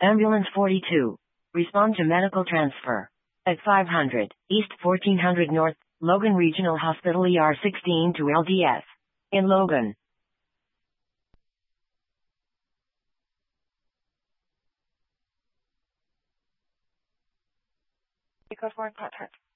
Ambulance 42. Respond to medical transfer. At 500 East 1400 North, Logan Regional Hospital ER 16 to LDS. In Logan. Echo 4 contact.